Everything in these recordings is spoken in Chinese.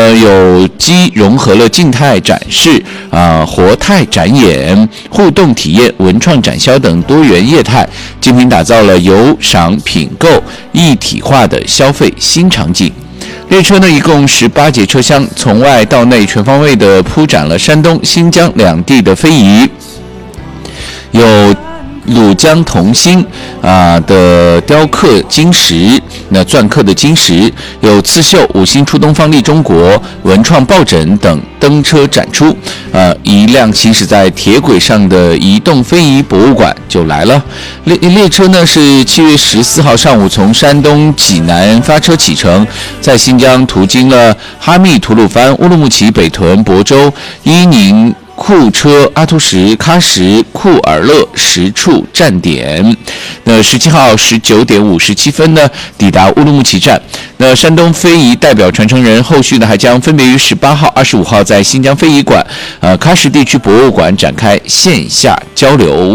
呢有机融合了静态展示、活态展演、互动体验、文创展销等多元业态，精品打造了游赏品购一体化的消费新场景。列车呢一共18节车厢，从外到内全方位的铺展了山东、新疆两地的非遗，有鲁江同心的雕刻金石，那篆刻的金石，有刺绣、五星出东方利中国、文创抱枕等登车展出。一辆行驶在铁轨上的移动非遗博物馆就来了。列车呢是7月14号上午从山东济南发车启程，在新疆途经了哈密、吐鲁番、乌鲁木齐、北屯、亳州、伊宁、库车、阿图什、喀什、库尔勒10处站点。那17号19点57分呢抵达乌鲁木齐站。那山东非遗代表传承人后续呢还将分别于18号、25号在新疆非遗馆、喀什地区博物馆展开线下交流。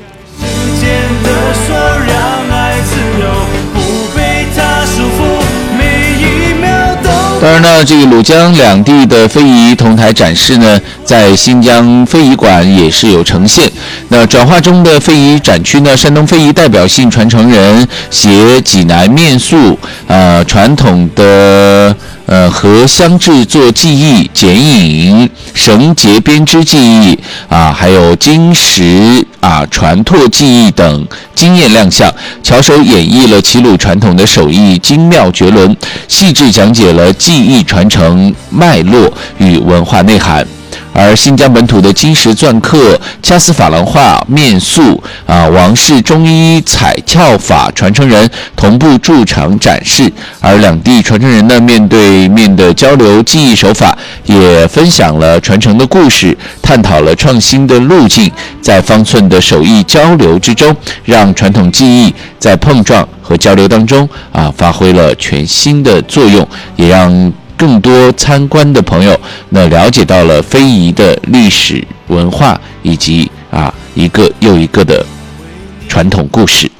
当然呢，这个鲁江两地的非遗同台展示呢，在新疆非遗馆也是有呈现。那转化中的非遗展区呢，山东非遗代表性传承人携济南面塑传统的荷香制作技艺、剪影、绳结编织技艺还有金石传拓技艺等经验亮相，巧手演绎了齐鲁传统的手艺精妙绝伦，细致讲解了技艺传承脉络与文化内涵。而新疆本土的金石篆刻、掐丝珐琅画、面塑王氏中医彩跳法传承人同步驻场展示，而两地传承人呢面对面的交流技艺手法，也分享了传承的故事，探讨了创新的路径，在方寸的手艺交流之中，让传统技艺在碰撞和交流当中发挥了全新的作用，也让更多参观的朋友了解到了非遗的历史文化以及一个又一个的传统故事。